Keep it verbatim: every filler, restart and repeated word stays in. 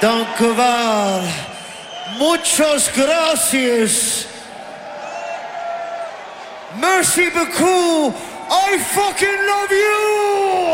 Danke wahr. Muchas gracias. Merci beaucoup. I fucking love you.